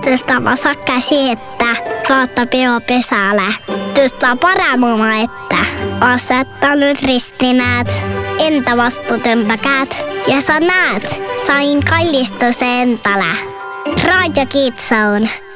Tõstava käsi ette, vaata peo pesale. Tõsta paremuma ette, aseta nüüd risti näed. Enda vastu tõmba käed ja sa näed, sain kallistuse endale. Raadio Kids Zone.